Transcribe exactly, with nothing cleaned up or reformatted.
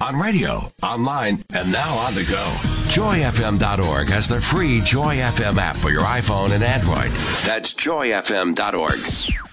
on radio, online, and now on the go. joy f m dot org has the free Joy F M app for your iPhone and Android. That's joy f m dot org.